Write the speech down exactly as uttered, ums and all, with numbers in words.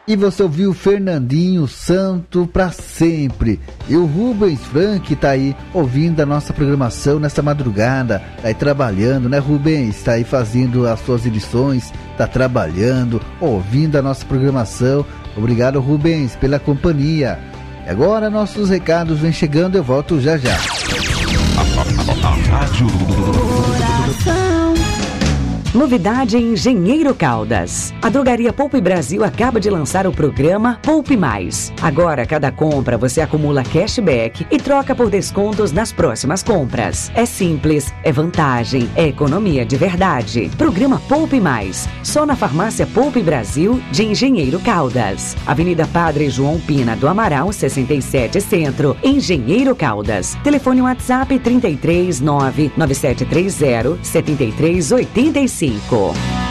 E você ouviu Fernandinho Santo pra sempre. E o Rubens Frank tá aí ouvindo a nossa programação nessa madrugada. Tá aí trabalhando, né, Rubens? Tá aí fazendo as suas edições, tá trabalhando, ouvindo a nossa programação. Obrigado, Rubens, pela companhia. E agora nossos recados vêm chegando, eu volto já já. Novidade em Engenheiro Caldas. A Drogaria Poupe Brasil acaba de lançar o programa Poupe Mais. Agora, cada compra você acumula cashback e troca por descontos nas próximas compras. É simples, é vantagem, é economia de verdade. Programa Poupe Mais. Só na Farmácia Poupe Brasil de Engenheiro Caldas. Avenida Padre João Pina do Amaral, sessenta e sete Centro, Engenheiro Caldas. Telefone WhatsApp trinta e três, nove nove sete três zero, setenta e três oitenta e cinco.